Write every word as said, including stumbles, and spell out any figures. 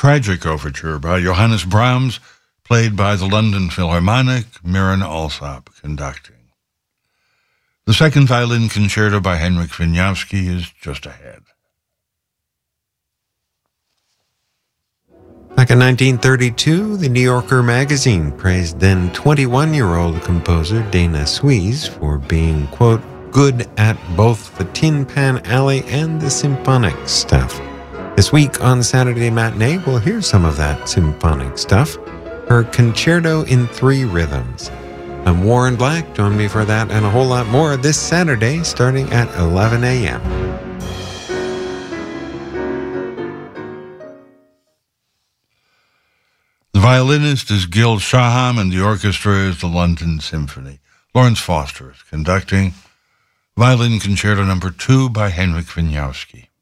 Tragic Overture by Johannes Brahms, played by the London Philharmonic, Mirren Alsop conducting. The second violin concerto by Henryk Wieniawski is just ahead. Back in nineteen thirty-two, the New Yorker magazine praised then twenty-one-year-old composer Dana Suisse for being, quote, good at both the Tin Pan Alley and the symphonic stuff. This week on Saturday Matinee, we'll hear some of that symphonic stuff. Her Concerto in Three Rhythms. I'm Warren Black. Join me for that and a whole lot more this Saturday starting at eleven a.m. The violinist is Gil Shaham and the orchestra is the London Symphony. Lawrence Foster is conducting Violin Concerto number two by Henryk Wieniawski.